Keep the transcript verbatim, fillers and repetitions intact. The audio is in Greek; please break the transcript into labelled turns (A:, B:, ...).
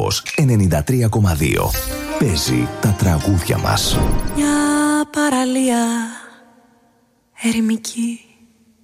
A: Ολυμπιακός ενενήντα τρία κόμμα δύο. Παίζει τα τραγούδια μας.
B: Μια παραλία ερημική